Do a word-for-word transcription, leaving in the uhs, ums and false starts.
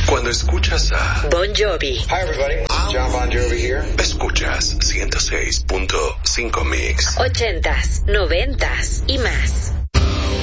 Cuando escuchas a Bon Jovi. Hi everybody, John Bon Jovi here. Escuchas ciento seis punto cinco Mix. Ochentas, noventas y más.